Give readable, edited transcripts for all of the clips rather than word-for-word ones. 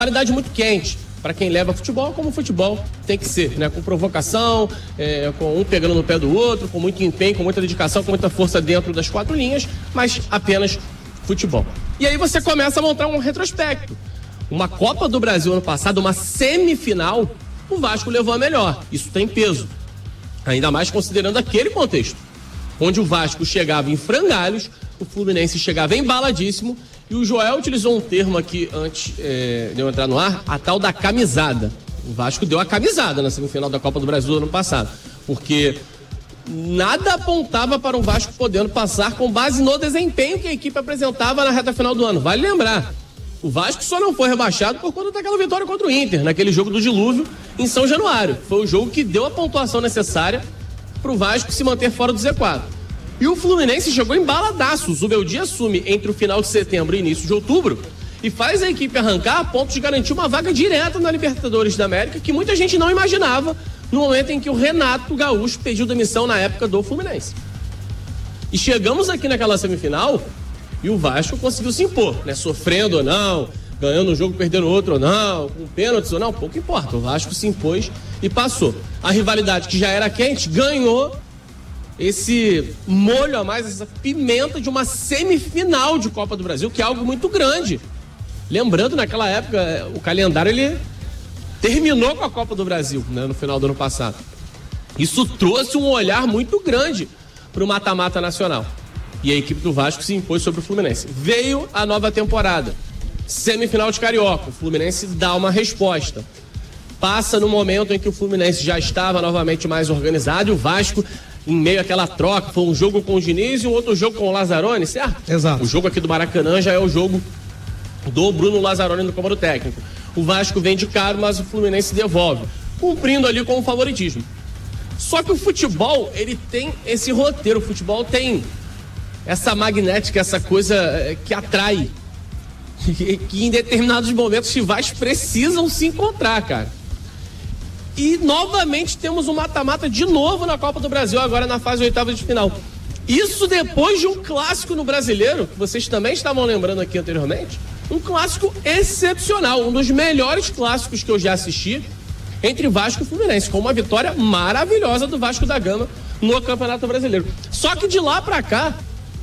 rivalidade muito quente. Para quem leva futebol, como o futebol tem que ser, né? Com provocação, com um pegando no pé do outro, com muito empenho, com muita dedicação, com muita força dentro das 4 linhas, mas apenas futebol. E aí você começa a montar um retrospecto. Uma Copa do Brasil ano passado, uma semifinal, o Vasco levou a melhor. Isso tem peso. Ainda mais considerando aquele contexto, onde o Vasco chegava em frangalhos, o Fluminense chegava embaladíssimo, e o Joel utilizou um termo aqui antes de eu entrar no ar, a tal da camisada. O Vasco deu a camisada na semifinal da Copa do Brasil do ano passado, porque nada apontava para o Vasco podendo passar com base no desempenho que a equipe apresentava na reta final do ano. Vale lembrar, o Vasco só não foi rebaixado por conta daquela vitória contra o Inter, naquele jogo do dilúvio em São Januário. Foi o jogo que deu a pontuação necessária para o Vasco se manter fora do Z4. E o Fluminense chegou embaladaço. O Zubeldi assume entre o final de setembro e início de outubro e faz a equipe arrancar a ponto de garantir uma vaga direta na Libertadores da América, que muita gente não imaginava no momento em que o Renato Gaúcho pediu demissão na época do Fluminense. E chegamos aqui naquela semifinal e o Vasco conseguiu se impor, né? Sofrendo ou não, ganhando um jogo, perdendo outro ou não, com pênaltis ou não, pouco importa. O Vasco se impôs e passou. A rivalidade que já era quente ganhou esse molho a mais, essa pimenta de uma semifinal de Copa do Brasil, que é algo muito grande. Lembrando, naquela época, o calendário ele terminou com a Copa do Brasil, né, no final do ano passado. Isso trouxe um olhar muito grande para o mata-mata nacional. E a equipe do Vasco se impôs sobre o Fluminense. Veio a nova temporada, semifinal de Carioca. O Fluminense dá uma resposta. Passa no momento em que o Fluminense já estava novamente mais organizado e o Vasco, em meio àquela troca, foi um jogo com o Diniz e um outro jogo com o Lazzaroni, certo? Exato. O jogo aqui do Maracanã já é o jogo do Bruno Lazzaroni no comando técnico. O Vasco vem de caro, mas o Fluminense devolve, cumprindo ali com o favoritismo. Só que o futebol, ele tem esse roteiro, o futebol tem essa magnética, essa coisa que atrai, que em determinados momentos os rivais precisam se encontrar, cara. E novamente temos um mata-mata de novo na Copa do Brasil, agora na fase 8ª de final. Isso depois de um clássico no Brasileiro, que vocês também estavam lembrando aqui anteriormente, um clássico excepcional, um dos melhores clássicos que eu já assisti entre Vasco e Fluminense, com uma vitória maravilhosa do Vasco da Gama no Campeonato Brasileiro. Só que de lá pra cá,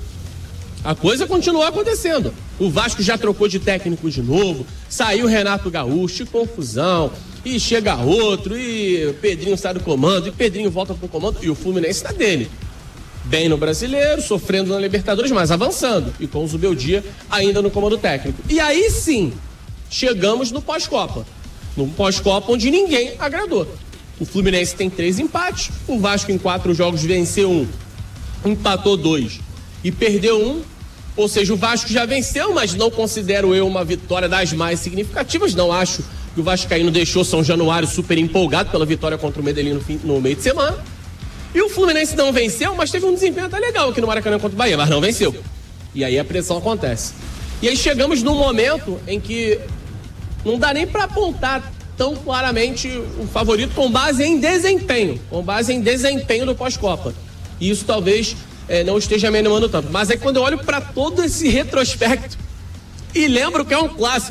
a coisa continuou acontecendo. O Vasco já trocou de técnico de novo, saiu Renato Gaúcho, confusão, e chega outro, e Pedrinho sai do comando, e Pedrinho volta pro comando, e o Fluminense tá dele. Bem no Brasileiro, sofrendo na Libertadores, mas avançando, e com o Zubeldia ainda no comando técnico. E aí sim, chegamos no pós-Copa. No pós-Copa onde ninguém agradou. O Fluminense tem 3 empates, o Vasco em 4 jogos venceu 1, empatou 2 e perdeu 1. Ou seja, o Vasco já venceu, mas não considero eu uma vitória das mais significativas. Não acho que o vascaíno deixou São Januário super empolgado pela vitória contra o Medellín no meio de semana. E o Fluminense não venceu, mas teve um desempenho até legal aqui no Maracanã contra o Bahia, mas não venceu. E aí a pressão acontece. E aí chegamos num momento em que não dá nem para apontar tão claramente o favorito com base em desempenho. Com base em desempenho do pós-Copa. E isso talvez não esteja me animando tanto. Mas é quando eu olho para todo esse retrospecto e lembro que é um clássico.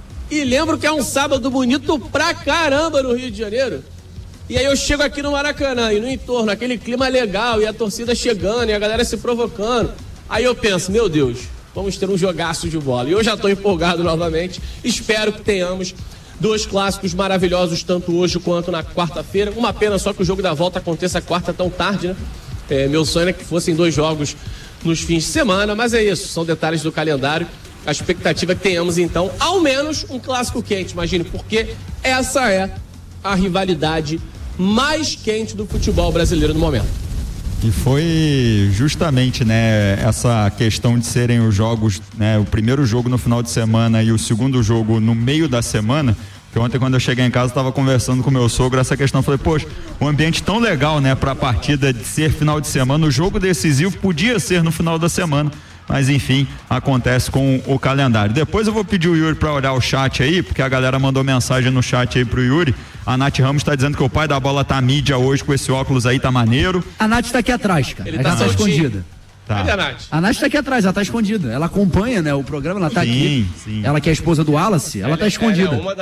E lembro que é um sábado bonito pra caramba no Rio de Janeiro. E aí eu chego aqui no Maracanã e no entorno, aquele clima legal e a torcida chegando e a galera se provocando. Aí eu penso, meu Deus, vamos ter um jogaço de bola. E eu já tô empolgado novamente. Espero que tenhamos 2 clássicos maravilhosos, tanto hoje quanto na quarta-feira. Uma pena só que o jogo da volta aconteça quarta tão tarde, né? Meu sonho é que fossem 2 jogos nos fins de semana, mas é isso, são detalhes do calendário. A expectativa é que tenhamos, então, ao menos um clássico quente, imagine, porque essa é a rivalidade mais quente do futebol brasileiro no momento. E foi justamente, né, essa questão de serem os jogos, né, o primeiro jogo no final de semana e o segundo jogo no meio da semana. Porque ontem, quando eu cheguei em casa, estava conversando com meu sogro essa questão. Eu falei, poxa, um ambiente tão legal, né, para a partida de ser final de semana. O jogo decisivo podia ser no final da semana, mas enfim, acontece com o calendário. Depois eu vou pedir o Yuri para olhar o chat aí, porque a galera mandou mensagem no chat aí pro Yuri. A Nath Ramos tá dizendo que o pai da bola tá mídia hoje com esse óculos aí, tá maneiro. A Nath tá aqui atrás, cara. Ela tá escondida. Tá. Cadê a Nath? A Nath tá aqui atrás, ela tá escondida. Ela acompanha, né, o programa, ela tá aqui. Sim. Ela que é a esposa do Wallace, ela tá escondida. É uma